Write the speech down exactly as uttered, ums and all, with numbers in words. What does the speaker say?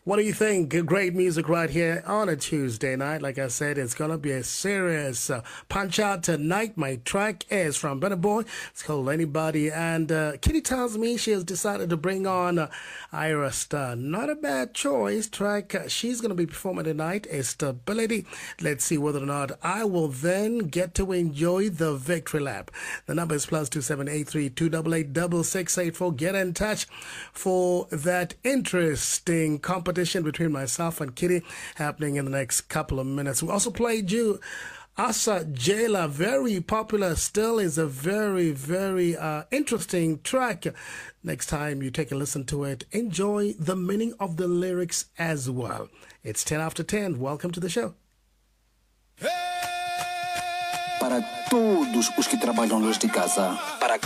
What do you think? Great music right here on a Tuesday night. Like I said, it's going to be a serious uh, punch out tonight. My track is from Better Boy. It's called Anybody. And uh, Kitty tells me she has decided to bring on uh, Ira Star. Not a bad choice. Track uh, she's going to be performing tonight is Stability. Let's see whether or not I will then get to enjoy the victory lap. The number is plus two seven eight three two eight eight six six eight four. Get in touch for that interesting competition between myself and Kitty happening in the next couple of minutes. We also played you Asa Jela, very popular still, is a very, very uh, interesting track. Next time you take a listen to it, enjoy the meaning of the lyrics as well. It's ten after ten. Welcome to the show. Para todos os que trabalham desde casa, para